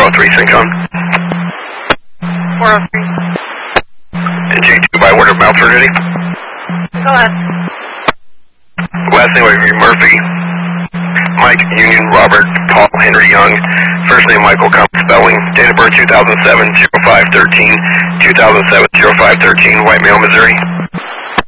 403 Syncon. 403. And J2 by word of mouth for duty. Go ahead. Last name would be Murphy, Mike, Union, Robert, Paul, Henry, Young. First name Michael, spelling. Date of birth 2007, 0513, 2007, 0513, White Male, Missouri.